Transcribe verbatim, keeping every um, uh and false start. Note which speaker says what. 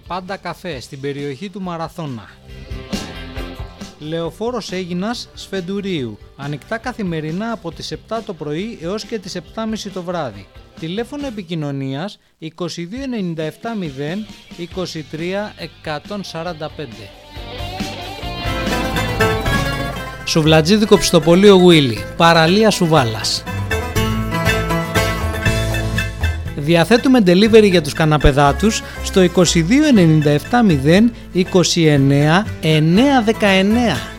Speaker 1: Πάντα καφέ στην περιοχή του Μαραθώνα. Λεωφόρος Αίγινας Σφεντουρίου. Ανοιχτά καθημερινά από τις επτά το πρωί έως και τις επτά και μισή το βράδυ. Τηλέφωνο επικοινωνίας είκοσι δύο ενενήντα επτά μηδέν είκοσι τρία εκατόν σαράντα πέντε. Σουβλατζίδικο Πιστοπωλείο Γουίλι, παραλία Σουβάλας. Διαθέτουμε delivery για τους καναπεδάτους στο είκοσι δύο ενενήντα επτά μηδέν είκοσι εννέα εννιακόσια δεκαεννέα.